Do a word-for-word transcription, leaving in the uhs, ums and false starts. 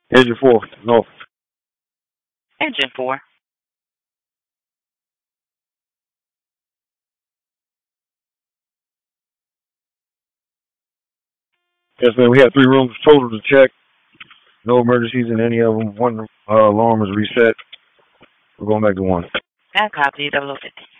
Engine four, north. Engine four. Yes, man. We had three rooms total to check. No emergencies in any of them. One uh, alarm was reset. We're going back to one. And copy double oh fifty.